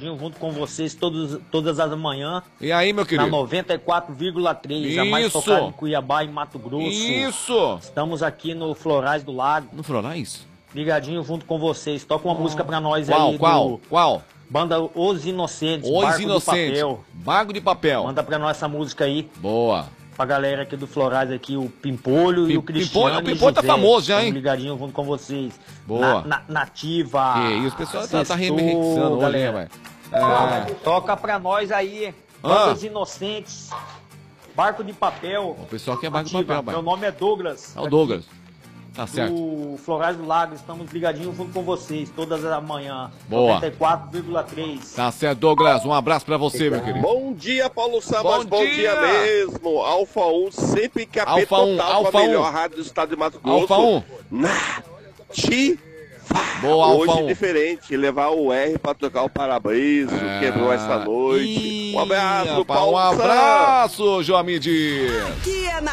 ligadinho junto com vocês todas as manhãs. E aí, meu querido? Na 94,3, a mais tocada em Cuiabá e Mato Grosso. Isso! Estamos aqui no Florais do Lago. No Florais? Ligadinho junto com vocês. Toca uma música pra nós aí. Qual? Banda Os Inocentes, Os Inocentes. de Papel. Barco de Papel. Manda pra nós essa música aí. Boa. Pra galera aqui do Florais aqui, o Pimpolho e o Cristiano. O Pimpolho tá famoso já, hein? Ligadinho junto com vocês. Boa. Nativa. E os pessoal tá remixando hoje, né, velho? Toca pra nós aí, Bandas Inocentes, Barco de Papel. O pessoal quer Barco de Papel, velho. Meu nome é Douglas. É o Douglas. Tá certo. O Florais do Lago, estamos ligadinhos junto com vocês, todas as manhãs. Boa. 94,3. Tá certo, Douglas. Um abraço pra você, meu querido. Bom dia, Paulo Sabas. Bom dia mesmo. Alfa 1, sempre capeta total com a melhor rádio do estado de Mato Grosso. Alfa 1. Boa, Alfa 1. Hoje diferente, levar o R pra tocar o para-brisa, quebrou essa noite. Um abraço, Paulo. Um abraço, João Mendes.